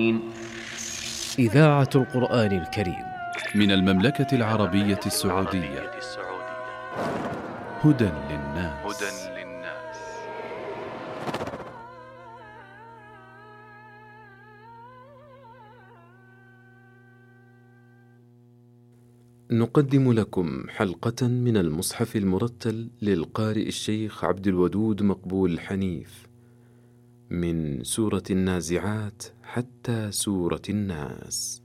إذاعة القرآن الكريم من المملكة العربية السعودية. هدى للناس. نقدم لكم حلقة من المصحف المرتل للقارئ الشيخ عبد الودود مقبول حنيف، من سورة النازعات حتى سورة الناس.